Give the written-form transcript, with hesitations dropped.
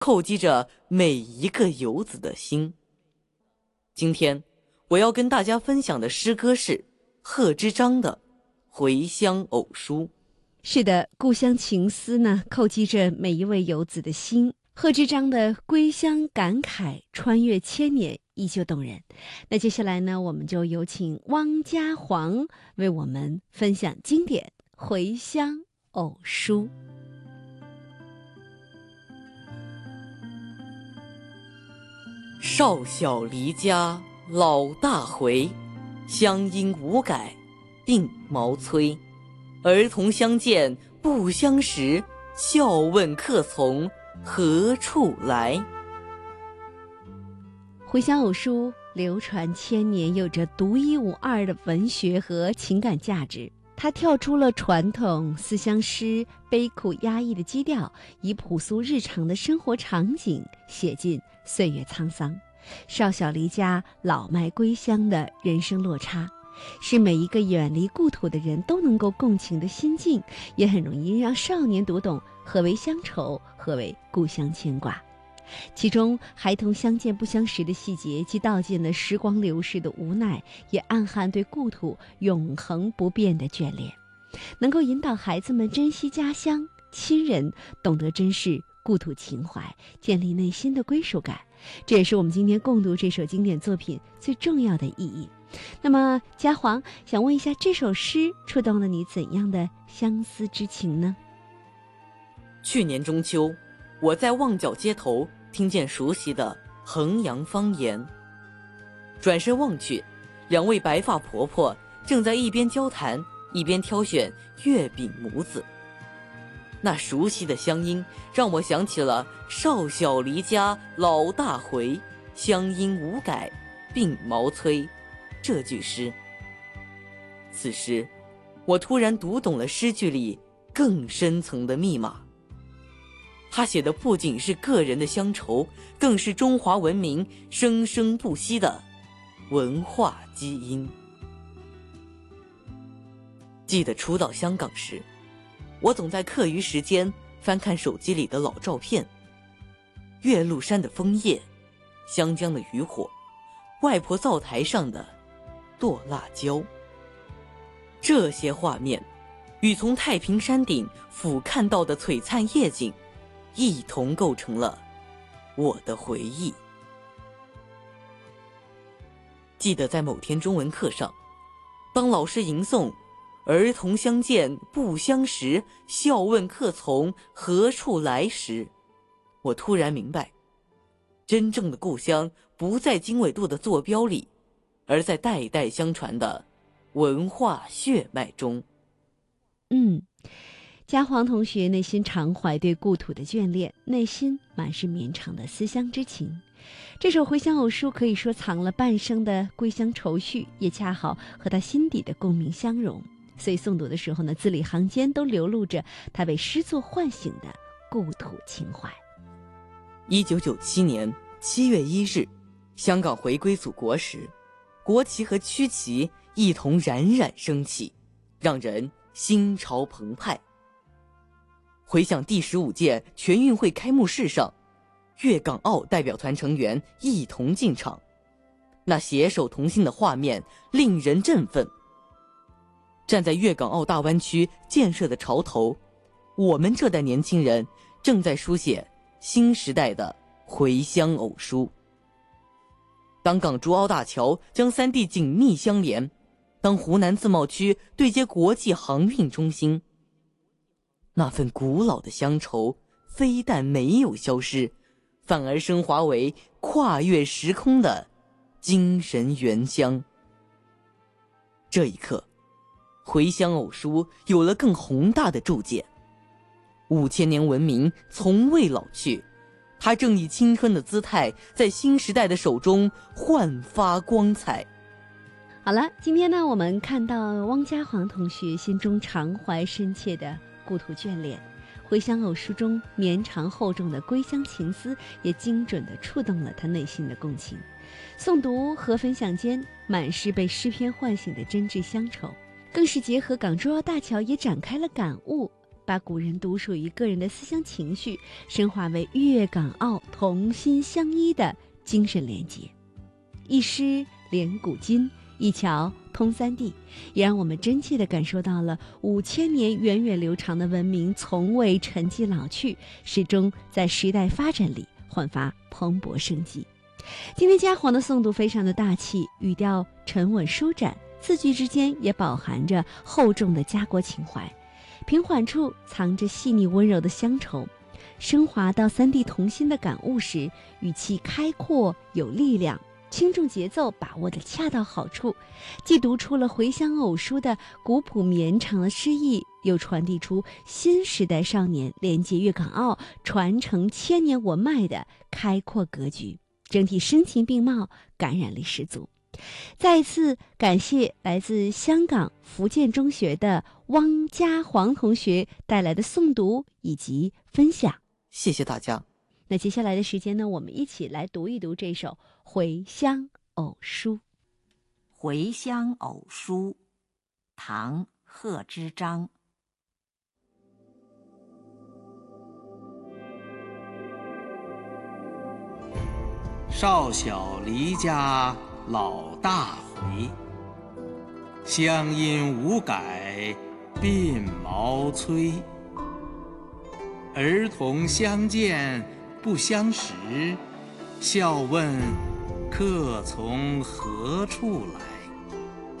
叩击着每一个游子的心。今天我要跟大家分享的诗歌是贺知章的《回乡偶书》。 是的，故乡情思呢，叩击着每一位游子的心。贺知章的归乡感慨，穿越千年，依旧动人。那接下来呢，我们就有请汪家煌为我们分享经典《回乡偶书》。 少小离家老大回，乡音无改鬓毛衰。儿童相见不相识，笑问客从何处来。 回乡偶书流传千年，有着独一无二的文学和情感价值。它跳出了传统思乡诗悲苦压抑的基调，以朴素日常的生活场景写进岁月沧桑，少小离家老迈归乡的人生落差，是每一个远离故土的人都能够共情的心境，也很容易让少年读懂何为乡愁，何为故乡牵挂。其中孩童相见不相识的细节，既道尽了时光流逝的无奈，也暗含对故土永恒不变的眷恋，能够引导孩子们珍惜家乡亲人，懂得珍视故土情怀，建立内心的归属感。这也是我们今天共读这首经典作品最重要的意义。那么家煌，想问一下，这首诗触动了你怎样的相思之情呢？ 去年中秋，我在旺角街头听见熟悉的衡阳方言，转身望去，两位白发婆婆正在一边交谈一边挑选月饼模子。那熟悉的乡音让我想起了少小离家老大回，乡音无改鬓毛衰这句诗。此时我突然读懂了诗句里更深层的密码，他写的不仅是个人的乡愁，更是中华文明生生不息的文化基因。记得初到香港时，我总在课余时间翻看手机里的老照片，岳麓山的枫叶，湘江的渔火，外婆灶台上的剁辣椒。这些画面与从太平山顶俯瞰到的璀璨夜景一同构成了我的回忆。记得在某天中文课上，当老师吟诵儿童相见不相识，笑问客从何处来时，我突然明白，真正的故乡不在经纬度的坐标里，而在代代相传的文化血脉中。 家煌同学内心常怀对故土的眷恋，内心满是绵长的思乡之情。这首回乡偶书可以说藏了半生的归乡愁绪，也恰好和他心底的共鸣相融，所以诵读的时候呢，字里行间都流露着他被诗作唤醒的故土情怀。 1997年7月1日，香港回归祖国时，国旗和区旗一同冉冉升起，让人心潮澎湃。回想第15届全运会开幕式上，粤港澳代表团成员一同进场，那携手同心的画面令人振奋。站在粤港澳大湾区建设的潮头，我们这代年轻人正在书写新时代的回乡偶书。当港珠澳大桥将三地紧密相连，当湖南自贸区对接国际航运中心，那份古老的乡愁非但没有消失，反而升华为跨越时空的精神原乡。这一刻，回乡偶书有了更宏大的注解。5000年文明从未老去，它正以青春的姿态在新时代的手中焕发光彩。 好了，今天呢，我们看到汪家煌同学心中常怀深切的故土眷恋，回乡偶书中绵长厚重的归乡情思也精准地触动了他内心的共情。诵读和分享间满是被诗篇唤醒的真挚乡愁，更是结合港珠澳大桥也展开了感悟， 把古人独属于个人的思想情绪升华为粤港澳同心相依的精神连结。一诗连古今，一桥通三地，也让我们真切地感受到了5000年源远流长的文明从未沉寂老去，始终在时代发展里焕发蓬勃生机。今天嘉煌的诵读非常的大气，语调沉稳舒展，字句之间也饱含着厚重的家国情怀，平缓处藏着细腻温柔的乡愁。升华到三地同心的感悟时，语气开阔有力量，轻重节奏把握得恰到好处，既读出了回乡偶书的古朴绵长的诗意，又传递出新时代少年连接粤港澳、传承千年文脉的开阔格局，整体声情并茂，感染力十足。再一次感谢来自香港福建中学的汪家煌同学带来的诵读以及分享， 谢谢大家。 那接下来的时间呢，我们一起来读一读这首《回乡偶书》。《 回乡偶书》，唐·贺知章。 少小离家老大回，乡音无改鬓毛衰。儿童相见不相识，笑问客从何处来。